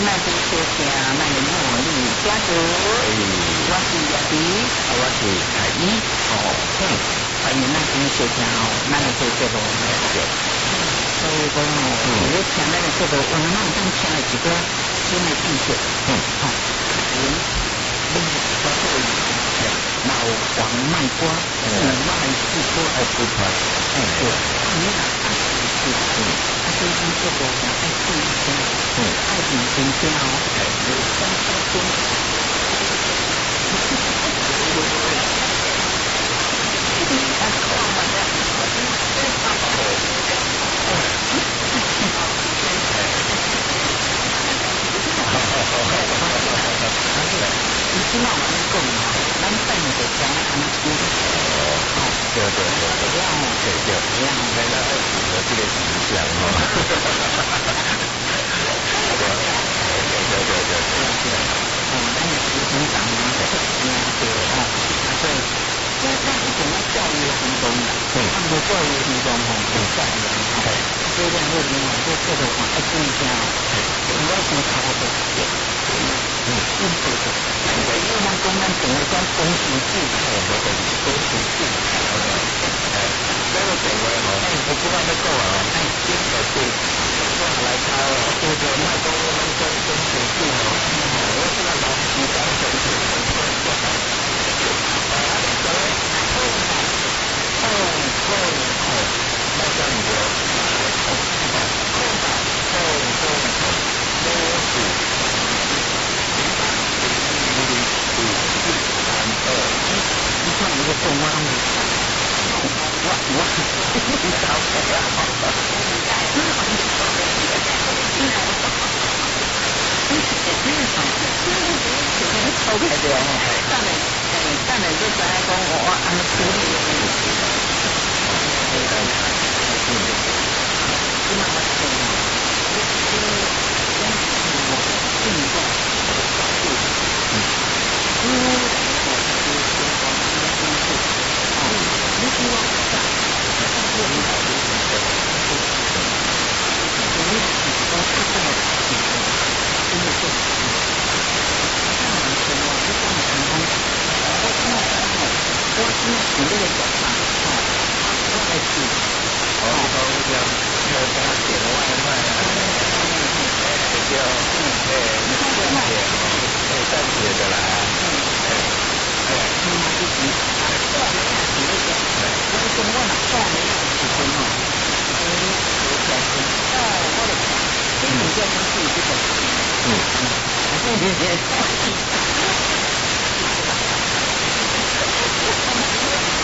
那就小姐，那你好，你家族，我是亚迪， 我是凯伊， 欢迎那边小姐哦，那你做这个，所以讲哦，如果听那个这个，我们那当听了几个新的技术，包括老黄麦瓜，麦四瓜， 四川， 对，你拿二十四，所以这个爱注意一下，爱比人家哦，三分钟。你知道我们讲嘛？咱等就知安怎处理。 对，这样大家要符合这个形象哦。 咱也是成长嘛，对哦，所以。那一种要教育成功的，他们的教育成功吼，很赞的，所以两个人哦，就这个话爱注意一下哦，不要什么差不多，因为咱讲咱整个讲公平制，公平制， 这个定位吼，我知道要讲啊，这个是我来抄哦，这个卖公我们公平制哦，我知道老师讲的是。 OK 对哦，当然就知影讲我安尼处理的问题。